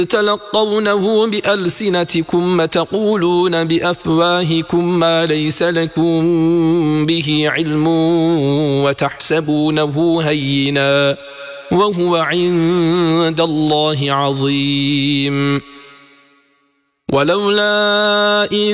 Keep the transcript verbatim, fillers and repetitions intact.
تلقونه بألسنتكم وتقولون بأفواهكم ما ليس لكم به علم وتحسبونه هينا وهو عند الله عظيم. ولولا إذ